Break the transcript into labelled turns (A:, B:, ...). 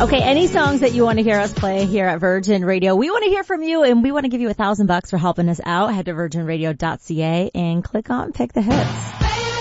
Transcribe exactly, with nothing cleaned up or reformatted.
A: Okay, any songs that you want to hear us play here at Virgin Radio, we want to hear from you, and we want to give you a thousand bucks for helping us out. Head to virgin radio dot c a and click on Pick the Hits.